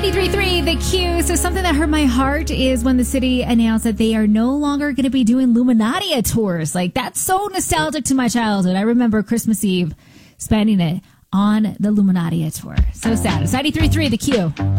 93.3 The Q. So something that hurt my heart is when the city announced that they are no longer going to be doing Luminaria tours. Like, that's so nostalgic to my childhood. I remember Christmas Eve spending it on the Luminaria tour. So sad. It's 93.3 The Q.